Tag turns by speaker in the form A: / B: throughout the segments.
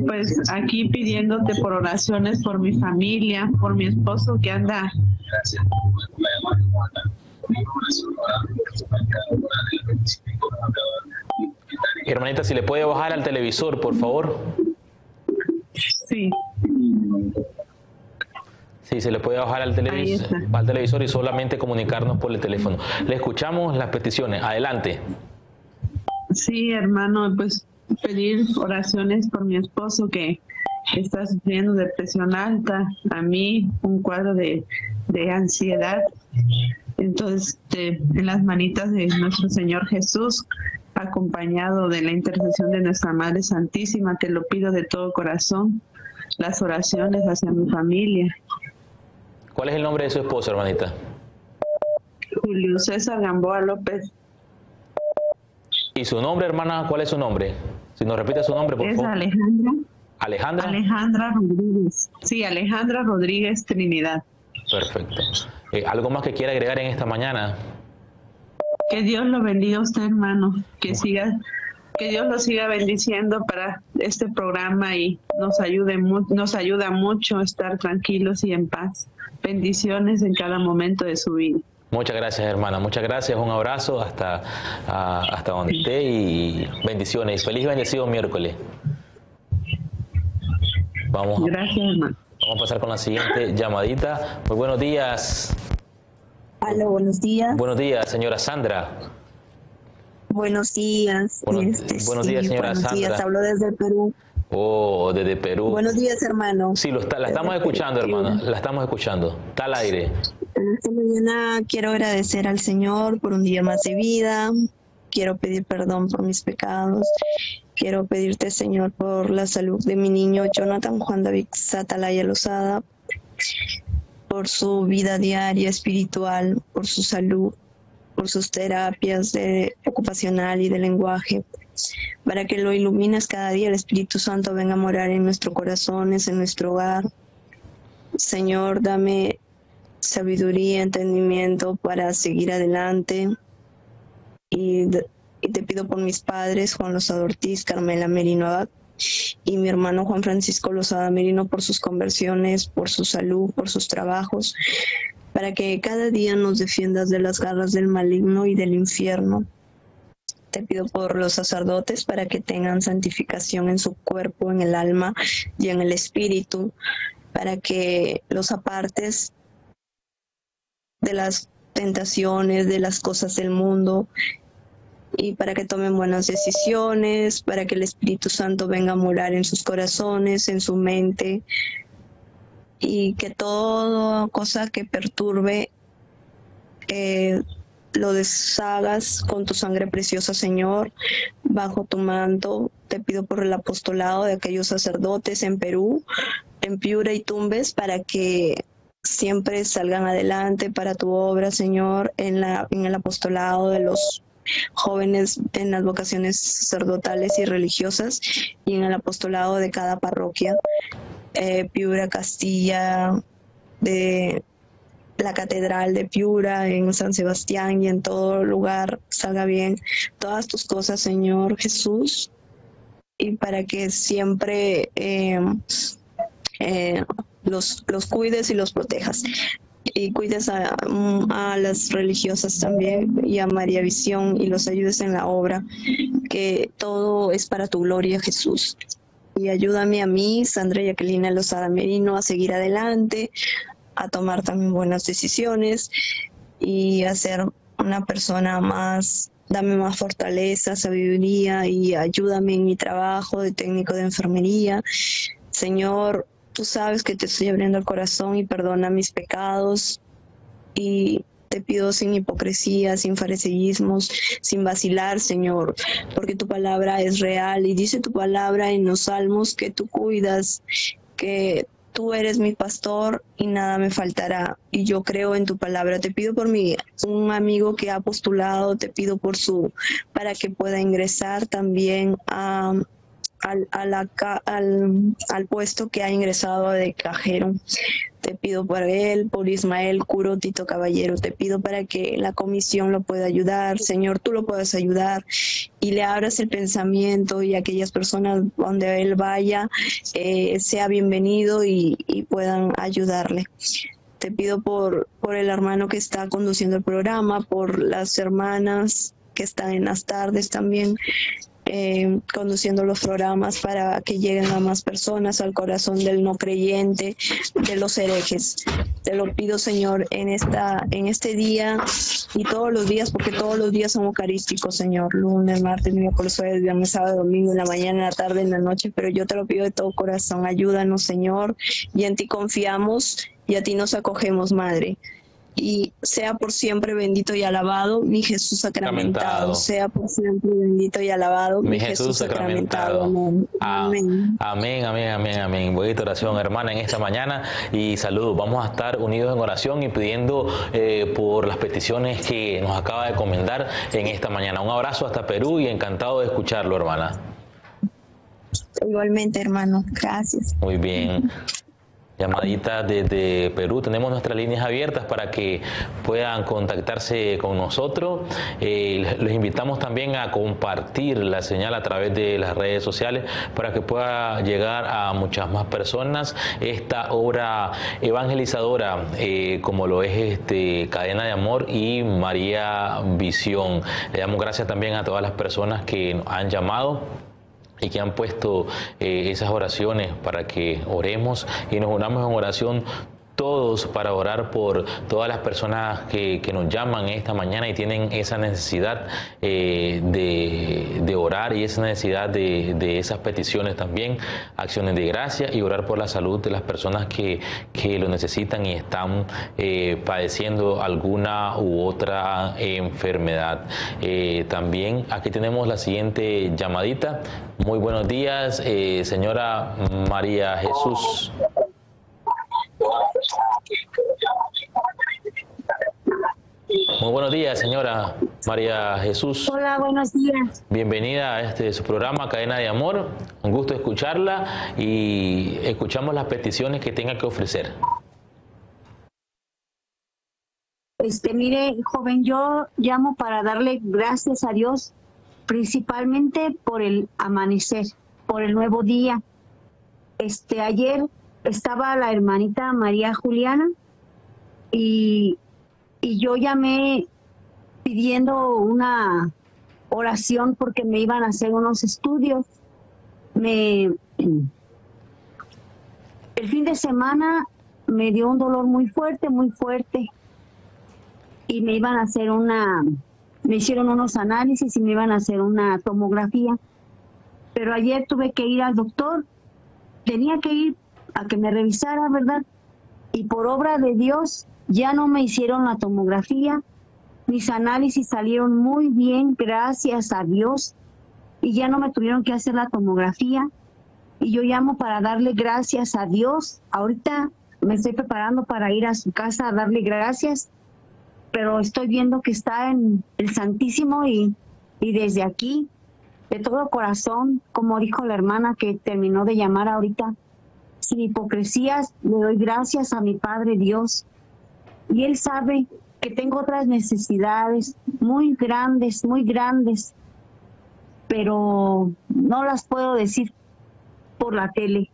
A: Pues aquí pidiéndote por oraciones por mi familia, por mi esposo que anda.
B: Hermanita, si le puede bajar al televisor, por favor.
A: Sí.
B: Sí, se le puede bajar al televisor y solamente comunicarnos por el teléfono. Le escuchamos las peticiones. Adelante.
A: Sí, hermano, pues pedir oraciones por mi esposo que está sufriendo depresión alta, a mí un cuadro de ansiedad. Entonces, en las manitas de nuestro Señor Jesús, acompañado de la intercesión de nuestra Madre Santísima, te lo pido de todo corazón, las oraciones hacia mi familia.
B: ¿Cuál es el nombre de su esposo, hermanita?
A: Julio César Gamboa López.
B: ¿Y su nombre, hermana? ¿Cuál es su nombre? Si nos repite su nombre, por favor.
A: Es Alejandra.
B: ¿Alejandra?
A: Alejandra Rodríguez. Sí, Alejandra Rodríguez Trinidad.
B: Perfecto. ¿Algo más que quiera agregar en esta mañana?
A: Que Dios lo bendiga a usted, hermano. Que Dios lo siga bendiciendo para este programa y nos ayuda mucho a estar tranquilos y en paz. Bendiciones en cada momento de su vida.
B: Muchas gracias, hermana. Muchas gracias. Un abrazo hasta donde esté y bendiciones. Feliz y bendecido miércoles.
A: Gracias, hermano.
B: Vamos a pasar con la siguiente llamadita. Muy buenos días.
C: Aló, buenos días.
B: Buenos días, señora Sandra.
C: Buenos días.
B: Buenos días, señora
C: buenos
B: Sandra.
C: Días. Hablo desde Perú.
B: Oh, desde Perú.
C: Buenos días, hermano.
B: Sí, la estamos escuchando, hermana. La estamos escuchando. Está al aire.
C: Esta mañana quiero agradecer al Señor por un día más de vida. Quiero pedir perdón por mis pecados. Quiero pedirte, Señor, por la salud de mi niño Jonathan Juan David Satalaya Lozada, por su vida diaria espiritual, por su salud, por sus terapias de ocupacional y de lenguaje, para que lo ilumines cada día, el Espíritu Santo venga a morar en nuestros corazones, en nuestro hogar. Señor, dame sabiduría, entendimiento para seguir adelante. Y te pido por mis padres, Juan Lozada Ortiz, Carmela Merino Abad, y mi hermano Juan Francisco Lozada Merino, por sus conversiones, por su salud, por sus trabajos, para que cada día nos defiendas de las garras del maligno y del infierno. Te pido por los sacerdotes para que tengan santificación en su cuerpo, en el alma y en el espíritu, para que los apartes de las tentaciones, de las cosas del mundo, y para que tomen buenas decisiones, para que el Espíritu Santo venga a morar en sus corazones, en su mente, y que toda cosa que perturbe lo deshagas con tu sangre preciosa, Señor, bajo tu manto. Te pido por el apostolado de aquellos sacerdotes en Perú, en Piura y Tumbes, para que siempre salgan adelante para tu obra, Señor, en el apostolado de los jóvenes, en las vocaciones sacerdotales y religiosas, y en el apostolado de cada parroquia, Piura, Castilla, de la Catedral de Piura, en San Sebastián y en todo lugar. Salga bien todas tus cosas, Señor Jesús, y para que siempre los cuides y los protejas. Y cuides a las religiosas también, y a María Visión, y los ayudes en la obra, que todo es para tu gloria, Jesús. Y ayúdame a mí, Sandra Jacquelina Lozada Merino, a seguir adelante, a tomar también buenas decisiones y a ser una persona más. Dame más fortaleza, sabiduría, y ayúdame en mi trabajo de técnico de enfermería. Señor, tú sabes que te estoy abriendo el corazón, y perdona mis pecados, y te pido sin hipocresía, sin fariseísmos, sin vacilar, Señor, porque tu palabra es real, y dice tu palabra en los salmos que tú cuidas, que tú eres mi pastor y nada me faltará, y yo creo en tu palabra. Te pido por un amigo que ha postulado, te pido para que pueda ingresar también a al puesto que ha ingresado de cajero. Te pido para él, por Ismael Curo Tito Caballero, te pido para que la comisión lo pueda ayudar, Señor, tú lo puedas ayudar y le abras el pensamiento y aquellas personas donde él vaya sea bienvenido y puedan ayudarle. Te pido por el hermano que está conduciendo el programa, por las hermanas que están en las tardes también, conduciendo los programas para que lleguen a más personas, al corazón del no creyente, de los herejes. Te lo pido, Señor, en este día y todos los días, porque todos los días son eucarísticos, Señor. Lunes, martes, miércoles, jueves, viernes, sábado, domingo, en la mañana, en la tarde, en la noche, pero yo te lo pido de todo corazón. Ayúdanos, Señor, y en ti confiamos y a ti nos acogemos, Madre. Y sea por siempre bendito y alabado mi Jesús sacramentado. Sea por siempre bendito y alabado mi Jesús sacramentado. Amén.
B: Amén, amén, amén, amén. Bonita oración, hermana, en esta mañana. Y saludos. Vamos a estar unidos en oración y pidiendo por las peticiones que nos acaba de encomendar en esta mañana. Un abrazo hasta Perú y encantado de escucharlo, hermana.
C: Igualmente, hermano. Gracias.
B: Muy bien. Llamadita desde Perú. Tenemos nuestras líneas abiertas para que puedan contactarse con nosotros. Les invitamos también a compartir la señal a través de las redes sociales para que pueda llegar a muchas más personas esta obra evangelizadora como lo es Cadena de Amor y María Visión. Le damos gracias también a todas las personas que nos han llamado y que han puesto esas oraciones para que oremos y nos unamos en oración todos para orar por todas las personas que nos llaman esta mañana y tienen esa necesidad de orar y esa necesidad de esas peticiones también, acciones de gracia y orar por la salud de las personas que lo necesitan y están padeciendo alguna u otra enfermedad. También aquí tenemos la siguiente llamadita. Muy buenos días, señora María Jesús. Muy buenos días, señora María Jesús.
D: Hola, buenos días.
B: Bienvenida a su programa Cadena de Amor. Un gusto escucharla y escuchamos las peticiones que tenga que ofrecer.
D: Mire, joven, yo llamo para darle gracias a Dios, principalmente por el amanecer, por el nuevo día. Ayer estaba la hermanita María Juliana y yo llamé pidiendo una oración porque me iban a hacer unos estudios. El fin de semana me dio un dolor muy fuerte y me iban a hacer me hicieron unos análisis y me iban a hacer una tomografía. Pero ayer tuve que ir al doctor, tenía que ir a que me revisara, ¿verdad? Y por obra de Dios ya no me hicieron la tomografía, mis análisis salieron muy bien, gracias a Dios, y ya no me tuvieron que hacer la tomografía. Y yo llamo para darle gracias a Dios. Ahorita me estoy preparando para ir a su casa a darle gracias, pero estoy viendo que está en el Santísimo y desde aquí, de todo corazón, como dijo la hermana que terminó de llamar ahorita, sin hipocresías, le doy gracias a mi Padre Dios. Y Él sabe que tengo otras necesidades muy grandes, pero no las puedo decir por la tele.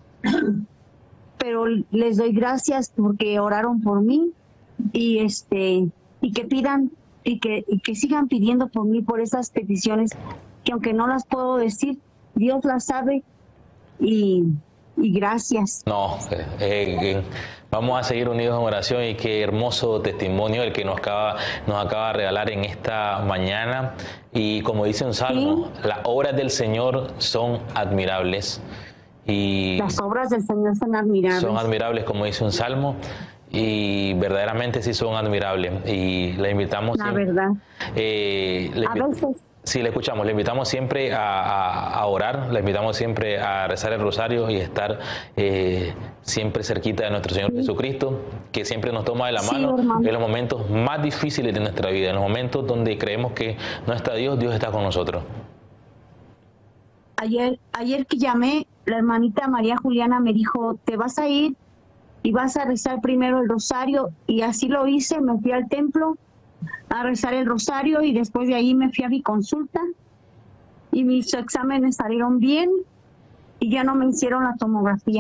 D: Pero les doy gracias porque oraron por mí y que pidan y que sigan pidiendo por mí por esas peticiones que aunque no las puedo decir, Dios las sabe y gracias.
B: No, vamos a seguir unidos en oración y qué hermoso testimonio el que nos acaba de regalar en esta mañana. Y como dice un salmo, ¿sí? Las obras del Señor son admirables. Y
D: las obras del Señor son admirables.
B: Son admirables, como dice un salmo. Y verdaderamente sí son admirables. Y le invitamos.
D: La verdad.
B: A veces. Sí, le escuchamos. Le invitamos siempre a orar, le invitamos siempre a rezar el rosario y estar siempre cerquita de nuestro Señor Jesucristo, que siempre nos toma de la mano en los momentos más difíciles de nuestra vida, en los momentos donde creemos que no está Dios, Dios está con nosotros.
D: ayer que llamé, la hermanita María Juliana me dijo, te vas a ir y vas a rezar primero el rosario, y así lo hice. Me fui al templo a rezar el rosario y después de ahí me fui a mi consulta y mis exámenes salieron bien y ya no me hicieron la tomografía.